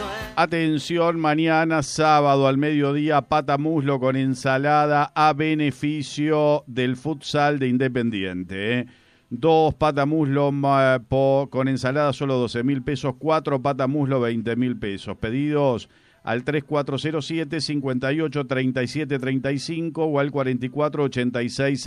Atención, mañana sábado al mediodía, pata muslo con ensalada a beneficio del futsal de Independiente. 2 patamuslo con ensalada solo 12.000 pesos, 4 patamuslo 20.000 pesos. Pedidos al 3407-583735 o al 4486.